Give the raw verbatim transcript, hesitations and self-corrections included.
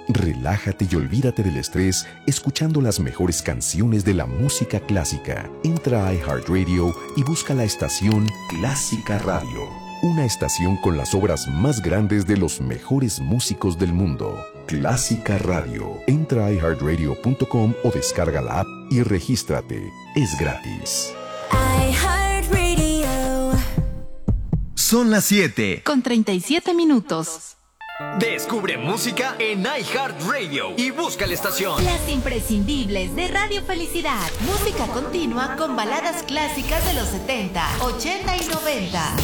Relájate y olvídate del estrés escuchando las mejores canciones de la música clásica. Entra a iHeartRadio y busca la estación Clásica Radio. Una estación con las obras más grandes de los mejores músicos del mundo. Clásica Radio. Entra a i heart radio punto com o descarga la app y regístrate. Es gratis. iHeartRadio. Son las siete. Con treinta y siete minutos. Descubre música en iHeartRadio y busca la estación. Las imprescindibles de Radio Felicidad. Música continua con baladas clásicas de los setenta, ochenta y noventa.